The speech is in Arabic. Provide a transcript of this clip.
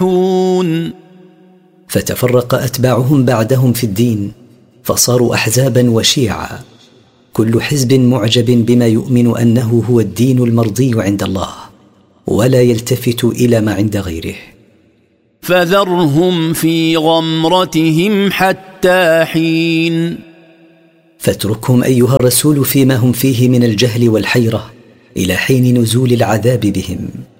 فتفرق أتباعهم بعدهم في الدين، فصاروا أحزابا وشيعا، كل حزب معجب بما يؤمن أنه هو الدين المرضي عند الله، ولا يلتفت إلى ما عند غيره. فذرهم في غمرتهم حتى حين. فاتركهم أيها الرسول فيما هم فيه من الجهل والحيرة إلى حين نزول العذاب بهم.